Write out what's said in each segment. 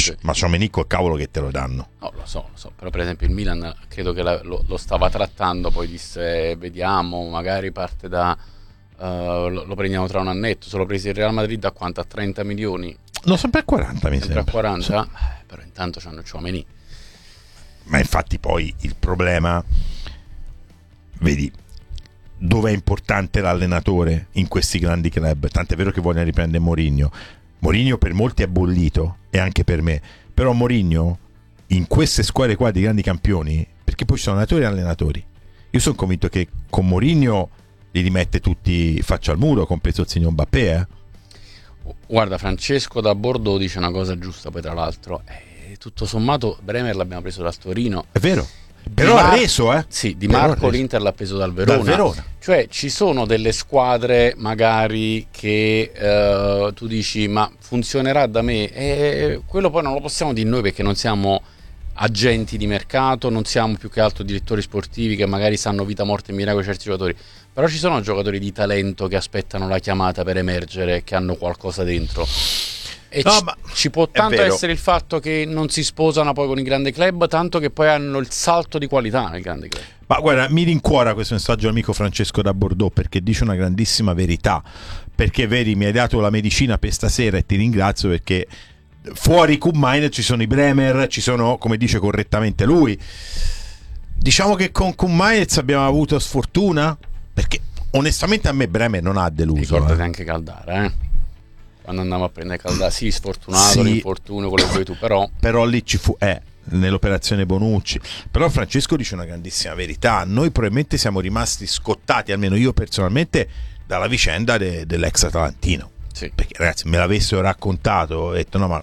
Ma Tchouaméni col cavolo che te lo danno. No, lo so, però per esempio il Milan credo che lo stava trattando, poi disse vediamo, magari parte da lo prendiamo tra un annetto. Se lo presi il Real Madrid a quanto? A 30 milioni? No, sempre a 40 mi Sempre sembra. a 40? Sì. Però intanto c'hanno Tchouaméni. Ma infatti poi il problema, vedi, dove è importante l'allenatore in questi grandi club, tant'è vero che vogliono riprendere Mourinho. Mourinho per molti è bollito, e anche per me, però Mourinho in queste squadre qua di grandi campioni, perché poi ci sono allenatori e allenatori, io sono convinto che con Mourinho li rimette tutti faccia al muro, compreso il signor Mbappé. Guarda, Francesco da Bordeaux dice una cosa giusta, poi tra l'altro tutto sommato Bremer l'abbiamo preso dal Torino, È vero, però ha reso, sì, Di però Marco l'Inter l'ha preso dal Verona. Cioè ci sono delle squadre magari che tu dici ma funzionerà da me, e quello poi non lo possiamo dire noi perché non siamo agenti di mercato, non siamo più che altro direttori sportivi che magari sanno vita, morte e miracolo certi giocatori, però ci sono giocatori di talento che aspettano la chiamata per emergere, che hanno qualcosa dentro. E ci può tanto essere il fatto che non si sposano poi con i grandi club, tanto che poi hanno il salto di qualità nel grande club. Ma guarda, mi rincuora questo messaggio l'amico Francesco da Bordeaux, perché dice una grandissima verità, perché vedi, mi hai dato la medicina per stasera e ti ringrazio, perché fuori Koeman ci sono i Bremer, ci sono, come dice correttamente lui, diciamo che con Koeman abbiamo avuto sfortuna, perché onestamente a me Bremer non ha deluso. Ricordate anche Caldara, quando andavamo a prendere Caldara, sì, sfortunato, sì, l'infortunio, quello che vuoi tu, però lì ci fu nell'operazione Bonucci. Però Francesco dice una grandissima verità, noi probabilmente siamo rimasti scottati, almeno io personalmente, dalla vicenda dell'ex atalantino, sì. Perché ragazzi me l'avessero raccontato, ho detto no,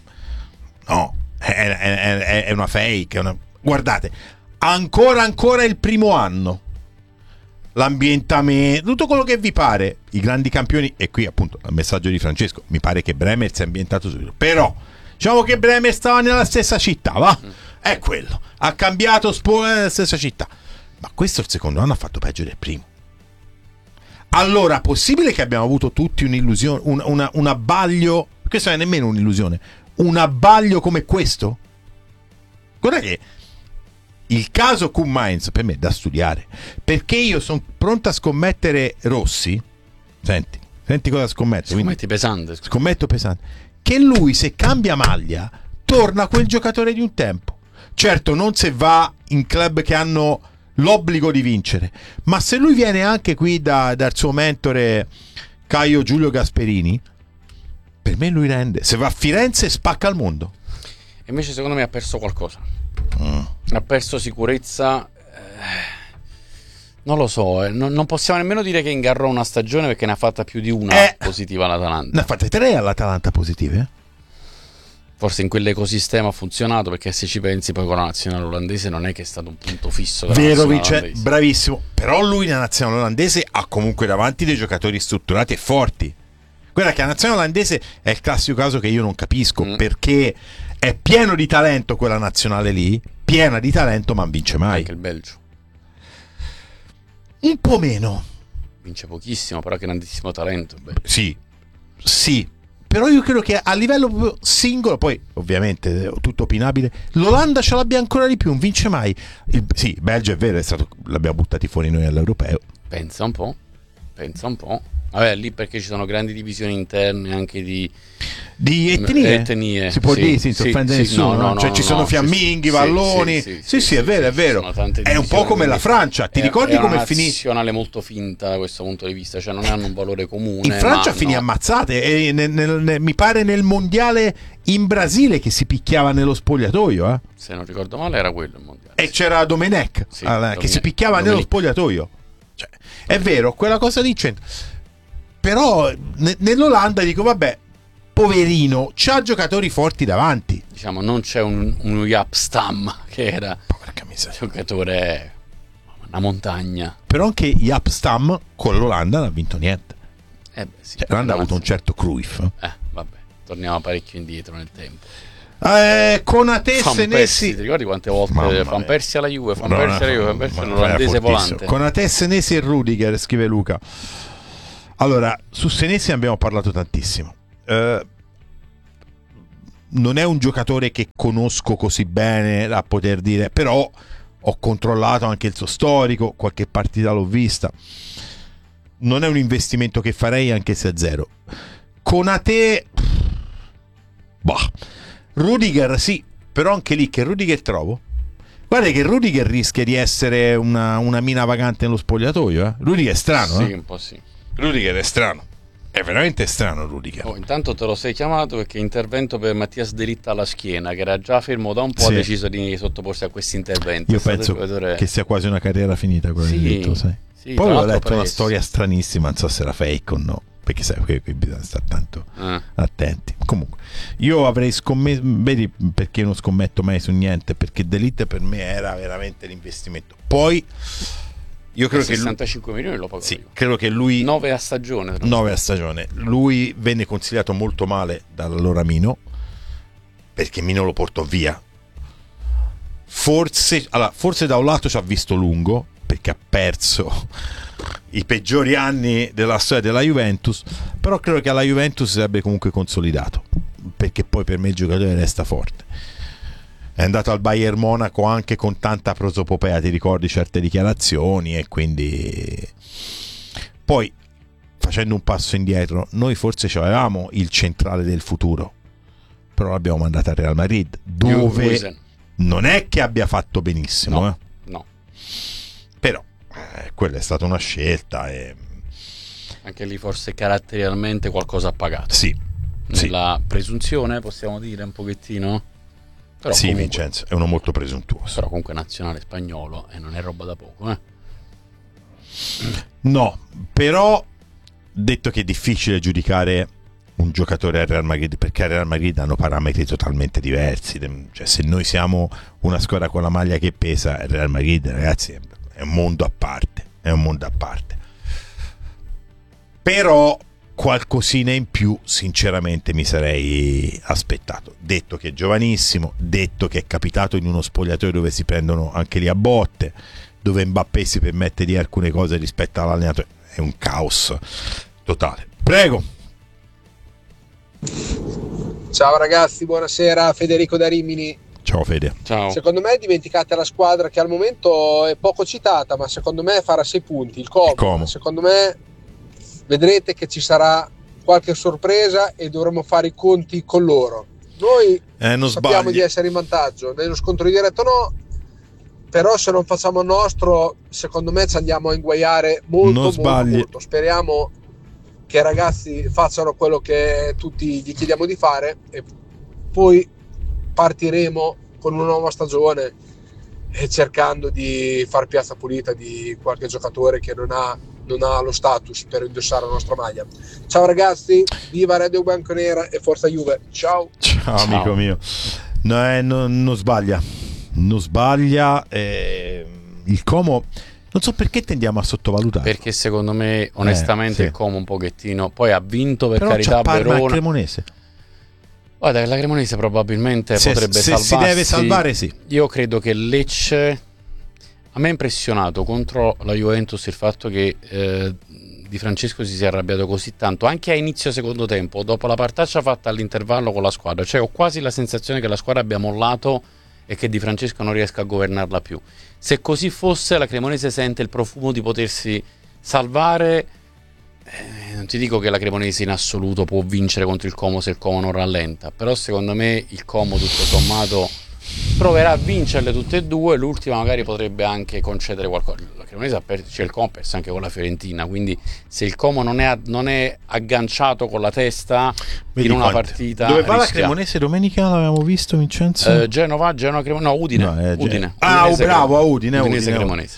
è una fake, guardate, ancora il primo anno, l'ambientamento, tutto quello che vi pare, i grandi campioni, e qui appunto il messaggio di Francesco, mi pare che Bremer si è ambientato subito, però diciamo che Bremer stava nella stessa città, va? È quello, ha cambiato nella stessa città, ma questo il secondo anno ha fatto peggio del primo. Allora, possibile che abbiamo avuto tutti un'illusione, un abbaglio, questo non è nemmeno un'illusione, un abbaglio come questo? Guarda che il caso Koeman per me è da studiare, perché io sono pronto a scommettere Rossi. Senti cosa scommetto. Scommetti pesante. Scommetto pesante. Che lui, se cambia maglia, torna quel giocatore di un tempo. Certo, non se va in club che hanno l'obbligo di vincere, ma se lui viene anche qui dal suo mentore Caio Giulio Gasperini, per me lui rende. Se va a Firenze spacca il mondo. E invece secondo me ha perso qualcosa. Ha perso sicurezza, non lo so, non possiamo nemmeno dire che ingarrò una stagione, perché ne ha fatta più di una positiva l'Atalanta. Ne ha fatte 3 all'Atalanta positive? Forse in quell'ecosistema ha funzionato, perché se ci pensi poi con la nazionale olandese non è che è stato un punto fisso. Verovic, bravissimo, però lui la nazionale olandese ha comunque davanti dei giocatori strutturati e forti. Guarda che la nazionale olandese è il classico caso che io non capisco, perché è pieno di talento quella nazionale lì, piena di talento, ma non vince mai. Anche il Belgio un po' meno, vince pochissimo, però grandissimo talento. Sì, però io credo che a livello singolo, poi ovviamente tutto opinabile, l'Olanda ce l'abbia ancora di più, non vince mai. Il Belgio è vero, l'abbiamo buttati fuori noi all'europeo. Pensa un po'. Vabbè, lì perché ci sono grandi divisioni interne anche di etnie. Si può dire senza offendere nessuno, cioè ci sono fiamminghi, valloni. Sì, è vero. È un po' come la Francia, ti ricordi come finì? È una nazionale molto finta da questo punto di vista, cioè non hanno un valore comune. In Francia finì ammazzate, e mi pare nel mondiale in Brasile che si picchiava nello spogliatoio, se non ricordo male era quello il mondiale. E c'era Domenech che si picchiava nello spogliatoio. Cioè, è vero, quella cosa lì c'è. Però nell'Olanda dico vabbè, poverino, c'ha giocatori forti davanti. Diciamo non c'è un Jaap Stam che era un giocatore, una montagna. Però anche Jaap Stam con l'Olanda non ha vinto niente. L'Olanda ha avuto un certo Cruyff. Vabbè, torniamo parecchio indietro nel tempo. Konaté, Senesi, ti ricordi quante volte Van Persie alla Juve, Van Persie l'olandese volante. Konaté, Senesi e Rudiger, scrive Luca. Allora, su Senesi abbiamo parlato tantissimo. non è un giocatore che conosco così bene da poter dire, però ho controllato anche il suo storico, qualche partita l'ho vista. Non è un investimento che farei anche se è zero. Konate, Rudiger sì, però anche lì che Rudiger trovo? Guarda che Rudiger rischia di essere una mina vagante nello spogliatoio. Rudiger è strano, sì, un po' sì. Rudiger è strano. È veramente strano Rudiger. Intanto te lo sei chiamato perché intervento per Mattias De Ligt alla schiena, che era già fermo da un po', ha deciso di sottoporsi a questi interventi. Io penso che sia quasi una carriera finita quella di detto, sai. Sì, poi ho letto una storia stranissima, non so se era fake o no, perché sai che qui bisogna stare tanto attenti. Comunque io avrei scommesso, vedi perché non scommetto mai su niente, perché De Ligt per me era veramente l'investimento. Poi io credo 65 milioni lo pagò. Sì, credo che lui 9 a stagione. Lui venne consigliato molto male dall'allora Mino, perché Mino lo portò via. Forse da un lato ci ha visto lungo, perché ha perso i peggiori anni della storia della Juventus, però credo che alla Juventus si sarebbe comunque consolidato, perché poi per me il giocatore resta forte. È andato al Bayern Monaco anche con tanta prosopopea, ti ricordi certe dichiarazioni, e quindi poi, facendo un passo indietro, noi forse avevamo il centrale del futuro, però l'abbiamo mandato al Real Madrid, dove non è che abbia fatto benissimo, no. Però quella è stata una scelta, e anche lì forse caratterialmente qualcosa ha pagato. Sì. Nella presunzione, possiamo dire, un pochettino. Però sì, comunque, Vincenzo è uno molto presuntuoso. Però comunque nazionale spagnolo, e non è roba da poco, No, però detto che è difficile giudicare un giocatore al Real Madrid, perché al Real Madrid hanno parametri totalmente diversi. Cioè, se noi siamo una squadra con la maglia che pesa, il Real Madrid, ragazzi, è un mondo a parte. Però qualcosina in più sinceramente mi sarei aspettato, detto che è giovanissimo, detto che è capitato in uno spogliatoio dove si prendono anche lì a botte, dove Mbappé si permette di alcune cose rispetto all'allenatore. È un caos totale. Prego. Ciao ragazzi, buonasera, Federico da Rimini. Ciao Fede. Ciao. Secondo me dimenticate la squadra che al momento è poco citata, ma secondo me farà 6 punti, il Como. Secondo me vedrete che ci sarà qualche sorpresa e dovremo fare i conti con loro. Noi sappiamo di essere in vantaggio, nello scontro diretto no, però se non facciamo il nostro, secondo me ci andiamo a inguaiare molto. Speriamo che i ragazzi facciano quello che tutti gli chiediamo di fare, e poi partiremo con una nuova stagione, e cercando di far piazza pulita di qualche giocatore che non ha lo status per indossare la nostra maglia. Ciao ragazzi, viva Radio Bianconera e forza Juve. Ciao amico mio. Non sbaglia. Il Como, non so perché tendiamo a sottovalutare, perché secondo me onestamente sì. Il Como un pochettino, poi ha vinto per però carità Parma Verona. Cremonese. Guarda, la Cremonese probabilmente potrebbe salvarsi. Si deve salvare, sì. Io credo che Lecce, a me è impressionato contro la Juventus il fatto che Di Francesco si sia arrabbiato così tanto, anche a inizio secondo tempo, dopo la partaccia fatta all'intervallo con la squadra. Cioè ho quasi la sensazione che la squadra abbia mollato e che Di Francesco non riesca a governarla più. Se così fosse, la Cremonese sente il profumo di potersi salvare. Non ti dico che la Cremonese in assoluto può vincere contro il Como se il Como non rallenta, però secondo me il Como tutto sommato proverà a vincerle tutte e due. L'ultima magari potrebbe anche concedere qualcosa. La Cremonese il Como ha perso anche con la Fiorentina, quindi se il Como non è agganciato con la testa in una partita, dove va la Cremonese domenica? L'avevamo visto, Vincenzo? Genova Cremonese, no, Udine. Udine. Udinese Cremonese.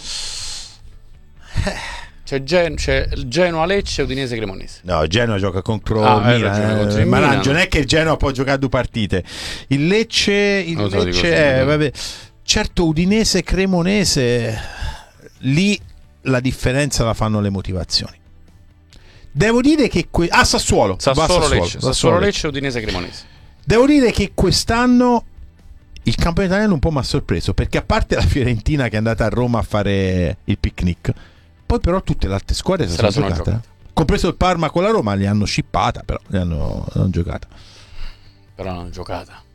C'è Genoa Lecce e Udinese Cremonese. No, Genoa gioca contro Milan, ma non è che il Genoa può giocare 2 partite. Il Lecce vabbè. Certo, Udinese Cremonese, lì la differenza la fanno le motivazioni. Devo dire che Sassuolo Lecce, Udinese Cremonese. Devo dire che quest'anno il campione italiano un po' mi ha sorpreso, perché a parte la Fiorentina che è andata a Roma a fare il picnic, poi però tutte le altre squadre se la sono giocate. Compreso il Parma con la Roma, li hanno scippata, però li hanno giocata. Però l'hanno giocata.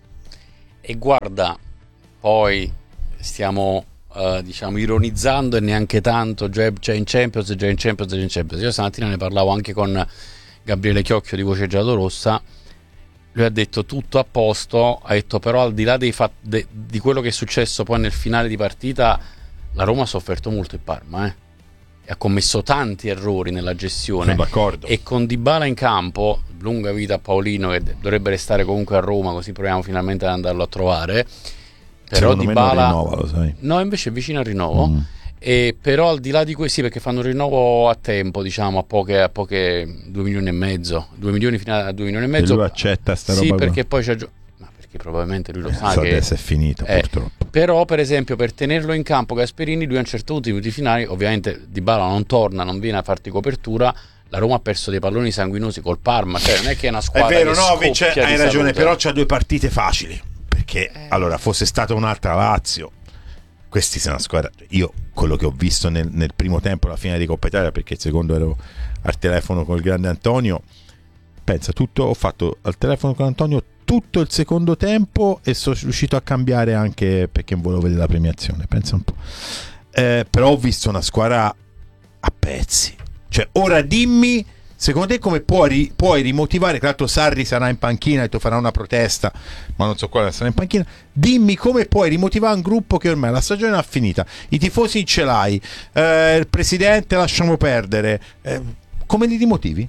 E guarda, poi stiamo ironizzando, e neanche tanto, già in Champions. Io stamattina ne parlavo anche con Gabriele Chiocchio di Voce Giallorossa. Lui ha detto tutto a posto, ha detto però al di là di quello che è successo poi nel finale di partita, la Roma ha sofferto molto il Parma, e ha commesso tanti errori nella gestione. Sono d'accordo. E con Dybala in campo, lunga vita a Paolino, che dovrebbe restare comunque a Roma, così proviamo finalmente ad andarlo a trovare. Però secondo Dybala me non rinnova, lo sai. No, invece è vicino al rinnovo. E però al di là di questo, perché fanno un rinnovo a tempo, diciamo a poche 2 milioni e mezzo, 2 milioni fino a 2 milioni e mezzo. E lui accetta sta roba. Sì, perché poi c'è perché probabilmente lui lo sa che adesso è finito, purtroppo. Però per esempio per tenerlo in campo Gasperini, lui a un certo punto, i minuti finali, ovviamente Dybala non torna, non viene a farti copertura. La Roma ha perso dei palloni sanguinosi col Parma, cioè non è che è una squadra è vero, che no, Vince, hai ragione, salute. però c'ha 2 partite facili, perché allora fosse stata un'altra Lazio, questi sono una squadra. Io quello che ho visto nel primo tempo, la finale di Coppa Italia, perché il secondo ero al telefono con il grande Antonio, pensa, ho fatto al telefono con Antonio tutto il secondo tempo e sono riuscito a cambiare anche perché volevo vedere la premiazione, pensa un po'. Però ho visto una squadra a pezzi, cioè ora dimmi, secondo te come puoi rimotivare, tra l'altro Sarri sarà in panchina, farà una protesta, ma non so quale sarà in panchina, dimmi come puoi rimotivare un gruppo che ormai la stagione è finita, i tifosi ce l'hai, il presidente lasciamo perdere, come li rimotivi?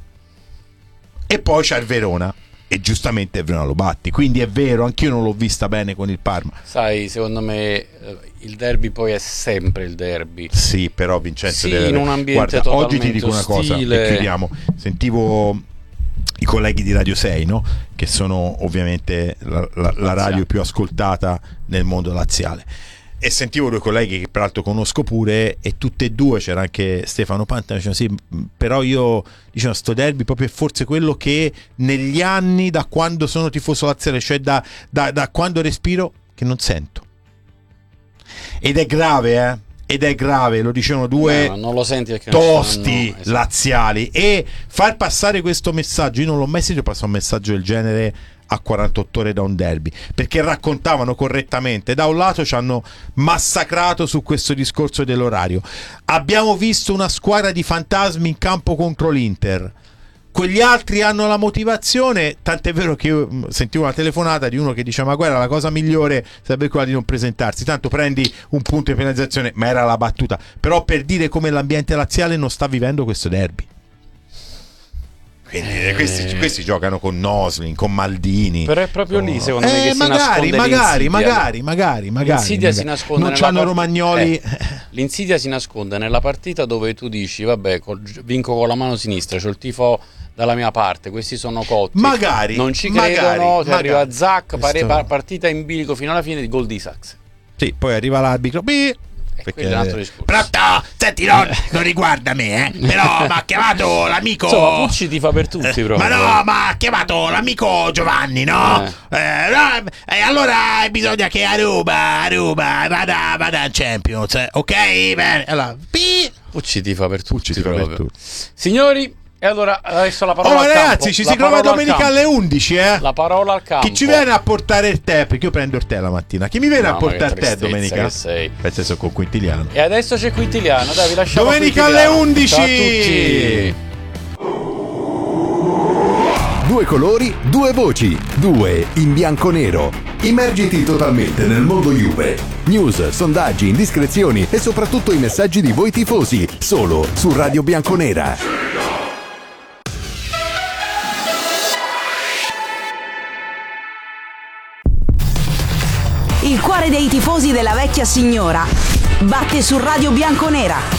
E poi c'è il Verona, e giustamente il Verona lo batti, quindi è vero, anch'io non l'ho vista bene con il Parma. Sai, secondo me il derby poi è sempre il derby. Sì, però Vincenzo in un ambiente guarda, oggi ti dico una cosa ostile. e chiudiamo. Sentivo i colleghi di Radio 6, no? Che sono ovviamente la radio più ascoltata nel mondo laziale, e sentivo 2 colleghi che peraltro conosco pure, e tutte e 2, c'era anche Stefano Panta, dicevano sì, però io dicevo sto derby proprio è forse quello che negli anni, da quando sono tifoso laziale, cioè da quando respiro, che non sento, ed è grave, lo dicevano 2 non lo senti perché tosti esatto. laziali, e far passare questo messaggio, io non l'ho mai sentito passare un messaggio del genere a 48 ore da un derby, perché raccontavano correttamente. Da un lato ci hanno massacrato su questo discorso dell'orario, abbiamo visto una squadra di fantasmi in campo contro l'Inter, quegli altri hanno la motivazione, tant'è vero che io sentivo una telefonata di uno che diceva ma guarda, la cosa migliore sarebbe quella di non presentarsi, tanto prendi un punto di penalizzazione, ma era la battuta, però per dire come l'ambiente laziale non sta vivendo questo derby. Quindi questi giocano con Noslin, con Maldini. Però è proprio lì, secondo me, che magari, si nasconde magari. L'insidia si nasconde. Non c'hanno Romagnoli. L'insidia si nasconde nella partita dove tu dici, vabbè, vinco con la mano sinistra, c'ho il tifo dalla mia parte, questi sono cotti. Magari. Non ci credono, arriva Zac, partita in bilico fino alla fine di gol di Sax. Sì, poi arriva l'arbitro. Perché è un altro discorso. Pronto? Senti, non riguarda me, però mi ha chiamato l'amico. Insomma, Pucci ti fa per tutti, proprio. Ma no, ma ha chiamato l'amico Giovanni, no? Allora bisogna che a Roma vada in Champions, ok? Bene, allora, Pucci ti fa per tutti, proprio. Per tutti. Signori, e allora adesso la parola al campo. Ragazzi, ci si trova domenica alle 11, La parola al campo. Chi ci viene a portare il tè? Perché io prendo il tè la mattina. Chi mi viene a portare il tè domenica? Che sei. Penso sono con Quintiliano. E adesso c'è Quintiliano, dai, vi lasciamo domenica alle 11. Ciao a tutti. 2 colori, 2 voci, 2 in bianco-nero. Immergiti totalmente nel mondo Juve. News, sondaggi, indiscrezioni e soprattutto i messaggi di voi tifosi. Solo su Radio Bianconera. Il cuore dei tifosi della vecchia signora batte su Radio Bianconera.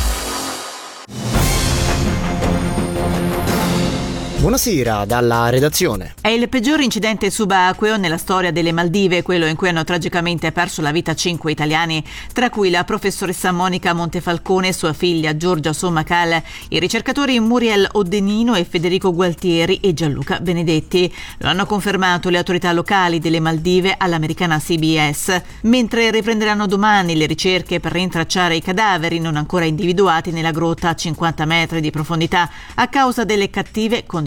Buonasera dalla redazione. È il peggior incidente subacqueo nella storia delle Maldive, quello in cui hanno tragicamente perso la vita 5 italiani, tra cui la professoressa Monica Montefalcone, sua figlia Giorgia Sommacal, i ricercatori Muriel Oddenino e Federico Gualtieri e Gianluca Benedetti. Lo hanno confermato le autorità locali delle Maldive all'americana CBS, mentre riprenderanno domani le ricerche per rintracciare i cadaveri non ancora individuati nella grotta a 50 metri di profondità a causa delle cattive condizioni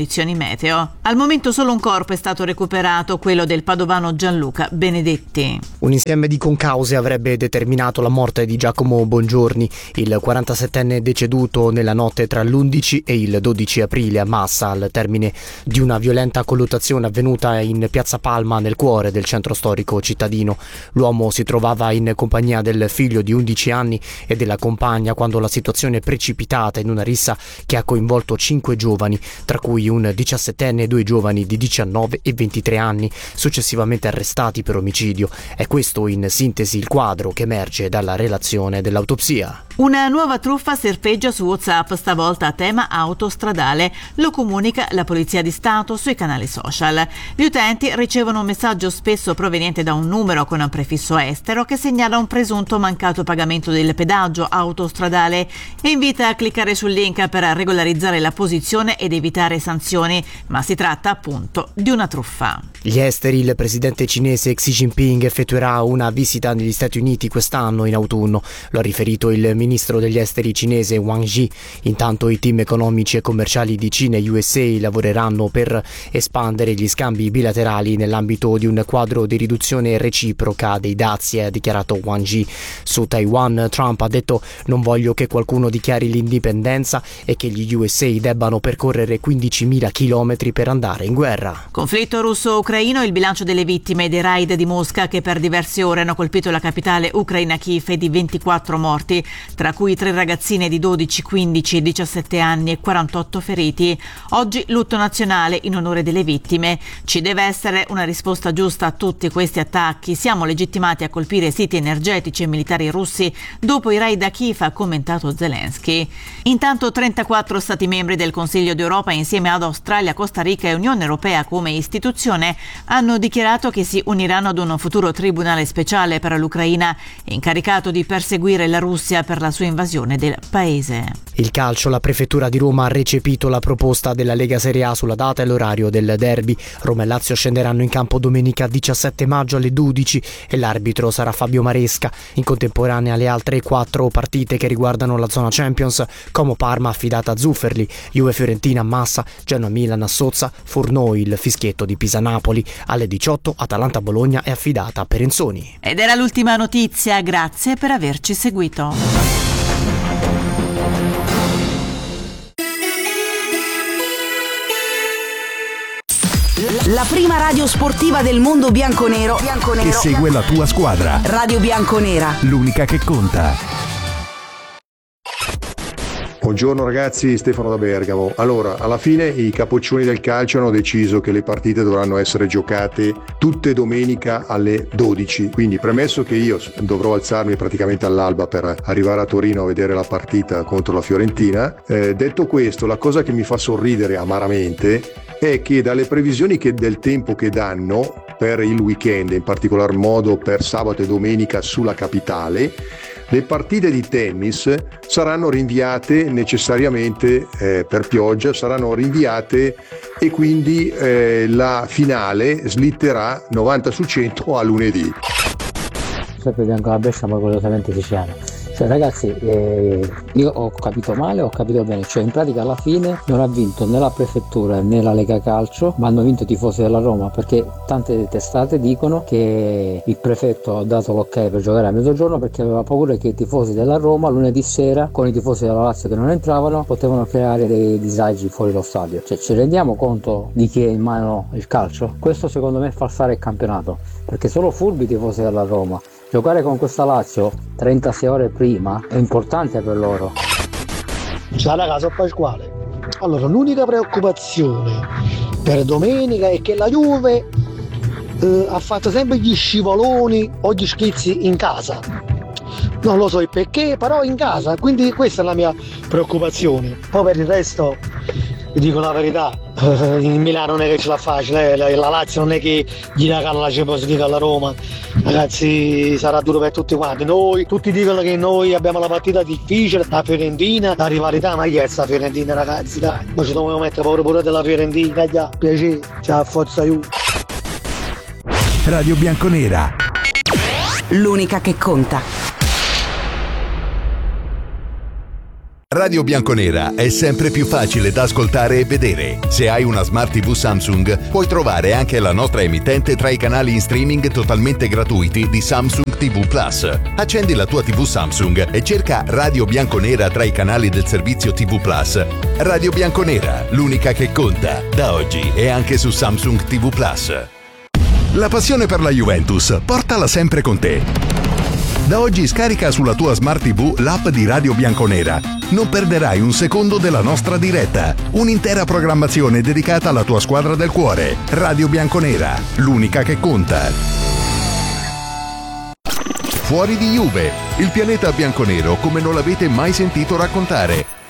condizioni meteo. Al momento solo un corpo è stato recuperato, quello del padovano Gianluca Benedetti. Un insieme di concause avrebbe determinato la morte di Giacomo Bongiorni, il 47enne deceduto nella notte tra l'11 e il 12 aprile a Massa, al termine di una violenta colluttazione avvenuta in Piazza Palma, nel cuore del centro storico cittadino. L'uomo si trovava in compagnia del figlio di 11 anni e della compagna quando la situazione è precipitata in una rissa che ha coinvolto 5 giovani, tra cui un 17enne e 2 giovani di 19 e 23 anni, successivamente arrestati per omicidio. È questo in sintesi il quadro che emerge dalla relazione dell'autopsia. Una nuova truffa serpeggia su WhatsApp, stavolta a tema autostradale. Lo comunica la Polizia di Stato sui canali social. Gli utenti ricevono un messaggio spesso proveniente da un numero con un prefisso estero che segnala un presunto mancato pagamento del pedaggio autostradale e invita a cliccare sul link per regolarizzare la posizione ed evitare sanzioni, ma si tratta appunto di una truffa. Gli esteri: il presidente cinese Xi Jinping effettuerà una visita negli Stati Uniti quest'anno in autunno, lo ha riferito il ministro degli esteri cinese Wang Yi. Intanto i team economici e commerciali di Cina e USA lavoreranno per espandere gli scambi bilaterali nell'ambito di un quadro di riduzione reciproca dei dazi, ha dichiarato Wang Yi. Su Taiwan, Trump ha detto: non voglio che qualcuno dichiari l'indipendenza e che gli USA debbano percorrere 15.000 chilometri per andare in guerra. Conflitto russo-ucraino, il bilancio delle vittime dei raid di Mosca che per diverse ore hanno colpito la capitale ucraina Kiev è di 24 morti, tra cui 3 ragazzine di 12, 15 e 17 anni e 48 feriti. Oggi lutto nazionale in onore delle vittime. Ci deve essere una risposta giusta a tutti questi attacchi. Siamo legittimati a colpire siti energetici e militari russi dopo i raid a Kiev, ha commentato Zelensky. Intanto 34 stati membri del Consiglio d'Europa, insieme ad Australia, Costa Rica e Unione Europea come istituzione, hanno dichiarato che si uniranno ad un futuro tribunale speciale per l'Ucraina, incaricato di perseguire la Russia per la sua invasione del paese. Il calcio: la prefettura di Roma ha recepito la proposta della Lega Serie A sulla data e l'orario del derby. Roma e Lazio scenderanno in campo domenica 17 maggio alle 12 e l'arbitro sarà Fabio Maresca. In contemporanea le altre 4 partite che riguardano la zona Champions: Como Parma affidata a Zufferli, Juve Fiorentina a Massa, Genoa Milan a Sozza, Fornoi il fischietto di Pisa Napoli. Alle 18 Atalanta Bologna è affidata a Perenzoni. Ed era l'ultima notizia, grazie per averci seguito. La prima radio sportiva del mondo bianconero che segue la tua squadra. Radio Bianconera, l'unica che conta. Buongiorno ragazzi, Stefano da Bergamo. Allora, alla fine i capoccioni del calcio hanno deciso che le partite dovranno essere giocate tutte domenica alle 12, quindi premesso che io dovrò alzarmi praticamente all'alba per arrivare a Torino a vedere la partita contro la Fiorentina, detto questo, la cosa che mi fa sorridere amaramente è che dalle previsioni del tempo che danno per il weekend, in particolar modo per sabato e domenica sulla capitale, le partite di tennis saranno rinviate necessariamente per pioggia, saranno rinviate e quindi la finale slitterà 90 su 100 a lunedì. Sempre Bianco la Brescia, ma curiosamente siciliano. Cioè ragazzi, io ho capito male, ho capito bene, cioè in pratica alla fine non ha vinto né la prefettura né la Lega Calcio, ma hanno vinto i tifosi della Roma, perché tante testate dicono che il prefetto ha dato l'ok per giocare a mezzogiorno perché aveva paura che i tifosi della Roma lunedì sera, con i tifosi della Lazio che non entravano, potevano creare dei disagi fuori lo stadio. Cioè ci rendiamo conto di chi è in mano il calcio? Questo secondo me è falsare il campionato, perché solo furbi i tifosi della Roma. Giocare con questa Lazio 36 ore prima è importante per loro. Ciao ragazzi, sono Pasquale. Allora, l'unica preoccupazione per domenica è che la Juve ha fatto sempre gli scivoloni o gli schizzi in casa. Non lo so il perché, però in casa, quindi questa è la mia preoccupazione. Poi per il resto, vi dico la verità, in Milano non è che ce la facile, la Lazio non è che gli regalano la Champions League alla Roma, ragazzi, sarà duro per tutti quanti. Noi, tutti dicono che noi abbiamo la partita difficile, la Fiorentina, la rivalità, ma chi è sta Fiorentina ragazzi, dai, ma ci dobbiamo mettere paura pure della Fiorentina, già, piacere, ciao, forza aiuto. Radio Bianconera, l'unica che conta. Radio Bianconera è sempre più facile da ascoltare e vedere. Se hai una Smart TV Samsung, puoi trovare anche la nostra emittente tra i canali in streaming totalmente gratuiti di Samsung TV Plus. Accendi la tua TV Samsung e cerca Radio Bianconera tra i canali del servizio TV Plus. Radio Bianconera, l'unica che conta. Da oggi è anche su Samsung TV Plus. La passione per la Juventus, portala sempre con te. Da oggi scarica sulla tua Smart TV l'app di Radio Bianconera. Non perderai un secondo della nostra diretta. Un'intera programmazione dedicata alla tua squadra del cuore. Radio Bianconera, l'unica che conta. Fuori di Juve, il pianeta bianconero come non l'avete mai sentito raccontare.